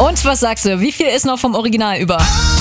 Und was sagst du, wie viel ist noch vom Original über?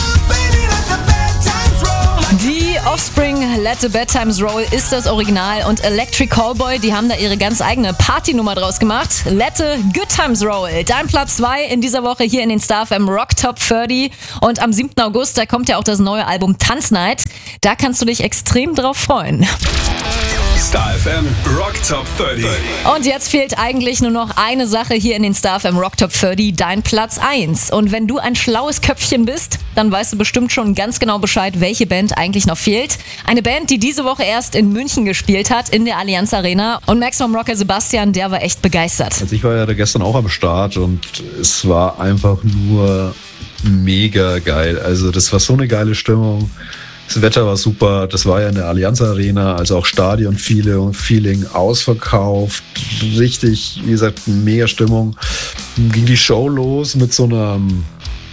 Die Offspring Let the Bad Times Roll ist das Original und Electric Callboy, die haben da ihre ganz eigene Partynummer draus gemacht. Let the Good Times Roll. Dein Platz 2 in dieser Woche hier in den Star FM Rock Top 30 und am 7. August, da kommt ja auch das neue Album Tanznight. Da kannst du dich extrem drauf freuen. Star FM Rock Top 30. Und jetzt fehlt eigentlich nur noch eine Sache hier in den Star FM Rock Top 30, dein Platz 1. Und wenn du ein schlaues Köpfchen bist, dann weißt du bestimmt schon ganz genau Bescheid, welche Band eigentlich noch fehlt. Eine Band, die diese Woche erst in München gespielt hat, in der Allianz Arena. Und Maximum Rocker Sebastian, der war echt begeistert. Also ich war ja da gestern auch am Start und es war einfach nur mega geil. Also das war so eine geile Stimmung. Das Wetter war super, das war ja in der Allianz Arena, also auch Stadion-Feeling ausverkauft, richtig, wie gesagt, mega Stimmung. Dann ging die Show los mit so einem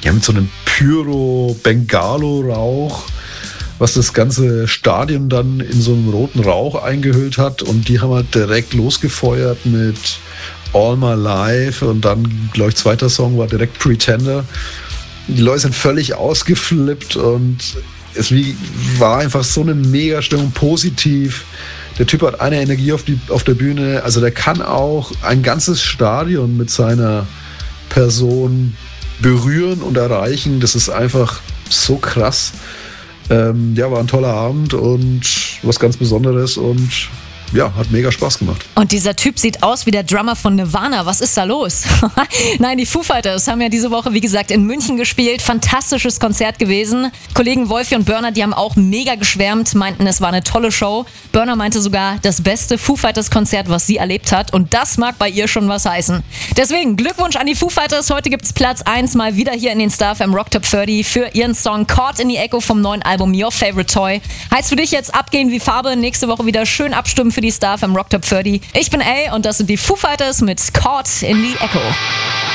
Pyro-Bengalo-Rauch, was das ganze Stadion dann in so einen roten Rauch eingehüllt hat, und die haben halt direkt losgefeuert mit All My Life und dann, glaube ich, zweiter Song war direkt Pretender. Die Leute sind völlig ausgeflippt und es war einfach so eine Mega-Stimmung, positiv. Der Typ hat eine Energie auf der Bühne. Also der kann auch ein ganzes Stadion mit seiner Person berühren und erreichen. Das ist einfach so krass. War ein toller Abend und was ganz Besonderes und ja, hat mega Spaß gemacht. Und dieser Typ sieht aus wie der Drummer von Nirvana. Was ist da los? Nein, die Foo Fighters haben ja diese Woche, wie gesagt, in München gespielt. Fantastisches Konzert gewesen. Kollegen Wolfi und Burner, die haben auch mega geschwärmt, meinten, es war eine tolle Show. Burner meinte sogar, das beste Foo Fighters Konzert, was sie erlebt hat. Und das mag bei ihr schon was heißen. Deswegen Glückwunsch an die Foo Fighters. Heute gibt's Platz 1 mal wieder hier in den Star FM Rock Top 30 für ihren Song Caught in the Echo vom neuen Album Your Favorite Toy. Heißt für dich jetzt abgehen wie Farbe. Nächste Woche wieder schön abstimmen für die Star FM Rock Top 30. Ich bin A und das sind die Foo Fighters mit Caught in the Echo.